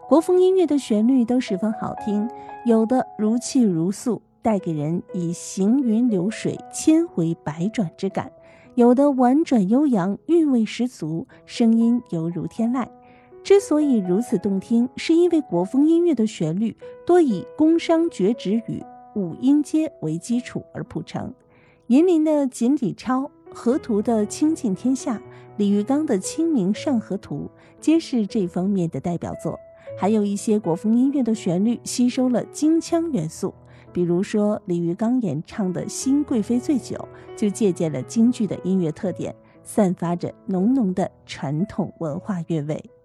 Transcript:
国风音乐的旋律都十分好听，有的如泣如诉，带给人以行云流水、千回百转之感；有的婉转悠扬，韵味十足，声音犹如天籁。之所以如此动听，是因为国风音乐的旋律多以宫商角徵羽、五音阶为基础而谱成。银林的《锦鲤抄》、河图的《清尽天下》、李玉刚的《清明上河图》皆是这方面的代表作。还有一些国风音乐的旋律吸收了京腔元素，比如说李玉刚演唱的《新贵妃醉酒》就借鉴了京剧的音乐特点，散发着浓浓的传统文化韵味。